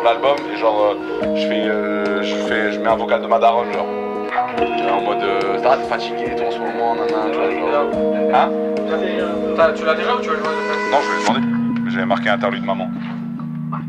sur l'album et genre je mets un vocal de ma daronne genre. En mode ça t'es fatigué toi en ce moment, nanana, tu vois genre. Hein? Tu l'as déjà ou tu vas le jouer de Non, je vais lui demander. J'avais marqué interlude maman.